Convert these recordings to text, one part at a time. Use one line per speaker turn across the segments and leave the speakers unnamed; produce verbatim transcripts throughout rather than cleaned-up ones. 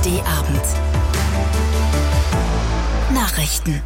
D Abend. Nachrichten.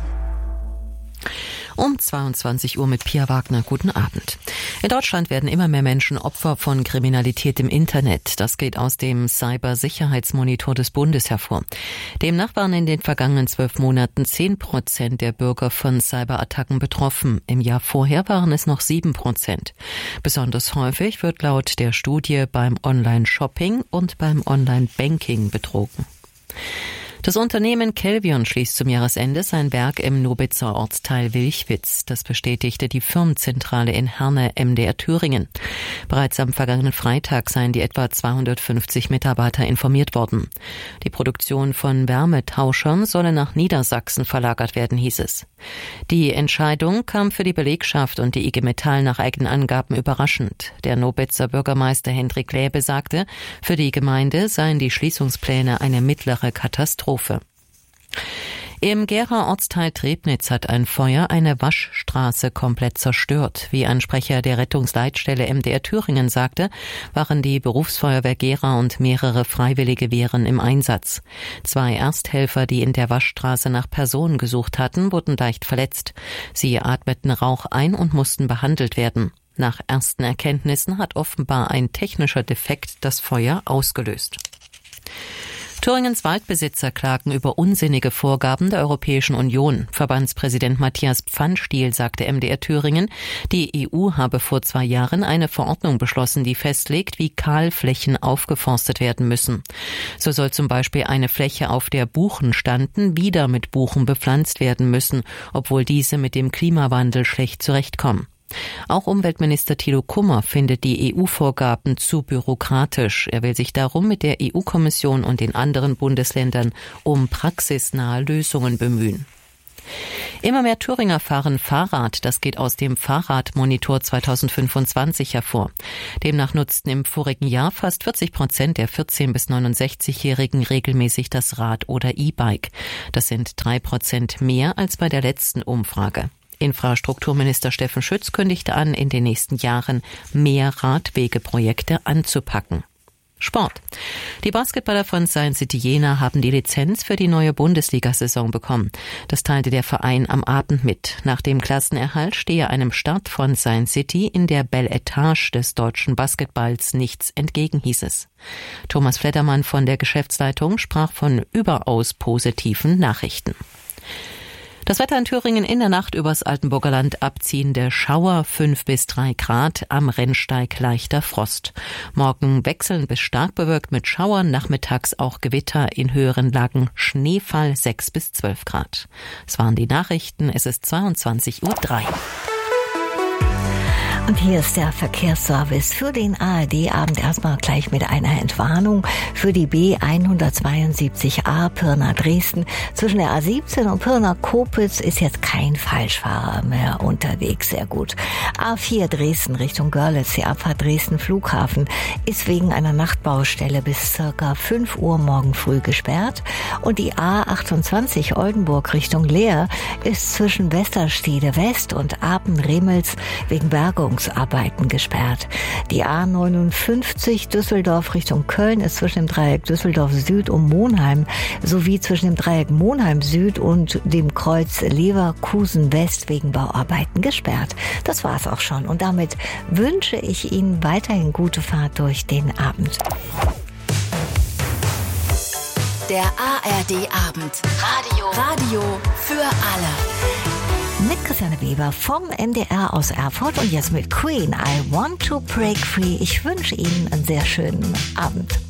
Um zweiundzwanzig Uhr mit Pia Wagner. Guten Abend. In Deutschland werden immer mehr Menschen Opfer von Kriminalität im Internet. Das geht aus dem Cybersicherheitsmonitor des Bundes hervor. Demnach waren in den vergangenen zwölf Monaten zehn Prozent der Bürger von Cyberattacken betroffen. Im Jahr vorher waren es noch sieben Prozent. Besonders häufig wird laut der Studie beim Online-Shopping und beim Online-Banking betrogen. Das Unternehmen Kelvion schließt zum Jahresende sein Werk im Nobitzer Ortsteil Wilchwitz. Das bestätigte die Firmenzentrale in Herne, M D R Thüringen. Bereits am vergangenen Freitag seien die etwa zweihundertfünfzig Mitarbeiter informiert worden. Die Produktion von Wärmetauschern solle nach Niedersachsen verlagert werden, hieß es. Die Entscheidung kam für die Belegschaft und die I G Metall nach eigenen Angaben überraschend. Der Nobitzer Bürgermeister Hendrik Läbe sagte, für die Gemeinde seien die Schließungspläne eine mittlere Katastrophe. Im Gera Ortsteil Trebnitz hat ein Feuer eine Waschstraße komplett zerstört. Wie ein Sprecher der Rettungsleitstelle M D R Thüringen sagte, waren die Berufsfeuerwehr Gera und mehrere freiwillige Wehren im Einsatz. Zwei Ersthelfer, die in der Waschstraße nach Personen gesucht hatten, wurden leicht verletzt. Sie atmeten Rauch ein und mussten behandelt werden. Nach ersten Erkenntnissen hat offenbar ein technischer Defekt das Feuer ausgelöst. Thüringens Waldbesitzer klagen über unsinnige Vorgaben der Europäischen Union. Verbandspräsident Matthias Pfannstiel sagte M D R Thüringen, die E U habe vor zwei Jahren eine Verordnung beschlossen, die festlegt, wie Kahlflächen aufgeforstet werden müssen. So soll zum Beispiel eine Fläche, auf der Buchen standen, wieder mit Buchen bepflanzt werden müssen, obwohl diese mit dem Klimawandel schlecht zurechtkommen. Auch Umweltminister Thilo Kummer findet die E U-Vorgaben zu bürokratisch. Er will sich darum mit der E U-Kommission und den anderen Bundesländern um praxisnahe Lösungen bemühen. Immer mehr Thüringer fahren Fahrrad. Das geht aus dem Fahrradmonitor zweitausendfünfundzwanzig hervor. Demnach nutzten im vorigen Jahr fast vierzig Prozent der vierzehn- bis neunundsechzigjährigen regelmäßig das Rad oder E-Bike. Das sind drei Prozent mehr als bei der letzten Umfrage. Infrastrukturminister Steffen Schütz kündigte an, in den nächsten Jahren mehr Radwegeprojekte anzupacken. Sport. Die Basketballer von Science City Jena haben die Lizenz für die neue Bundesliga-Saison bekommen. Das teilte der Verein am Abend mit. Nach dem Klassenerhalt stehe einem Start von Science City in der Belle Etage des deutschen Basketballs nichts entgegen, hieß es. Thomas Fleddermann von der Geschäftsleitung sprach von überaus positiven Nachrichten. Das Wetter in Thüringen: in der Nacht übers Altenburger Land abziehende Schauer, fünf bis drei Grad, am Rennsteig leichter Frost. Morgen wechselnd bis stark bewölkt mit Schauern, nachmittags auch Gewitter, in höheren Lagen Schneefall, sechs bis zwölf Grad. Es waren die Nachrichten, es ist zweiundzwanzig Uhr drei.
Und hier ist der Verkehrsservice für den A R D-Abend. Erstmal gleich mit einer Entwarnung für die B hundertzweiundsiebzig A Pirna-Dresden. Zwischen der A siebzehn und Pirna-Kopitz ist jetzt kein Falschfahrer mehr unterwegs. Sehr gut. A vier Dresden Richtung Görlitz, die Abfahrt Dresden-Flughafen, ist wegen einer Nachtbaustelle bis circa fünf Uhr morgen früh gesperrt. Und die A achtundzwanzig Oldenburg Richtung Leer ist zwischen Westerstede West und Apen-Remels wegen Bergung Arbeiten gesperrt. Die A neunundfünfzig Düsseldorf Richtung Köln ist zwischen dem Dreieck Düsseldorf Süd und Monheim sowie zwischen dem Dreieck Monheim Süd und dem Kreuz Leverkusen West wegen Bauarbeiten gesperrt. Das war's auch schon. Und damit wünsche ich Ihnen weiterhin gute Fahrt durch den Abend.
Der A R D-Abend. Radio. Radio für alle.
Mit Christiane Weber vom M D R aus Erfurt und jetzt mit Queen, I Want to Break Free. Ich wünsche Ihnen einen sehr schönen Abend.